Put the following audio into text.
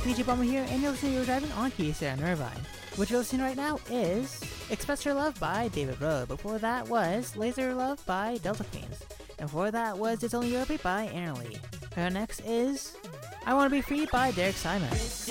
DJ Bomber here, and you're listening to Driving on Kyocera and Irvine. What you're listening right now is Express Your Love by David Rowe. Before that was Laser Love by Delta Queens. And before that was It's Only Your Beat by Aaron Lee. And next is I Want to Be Free by Derek Simon.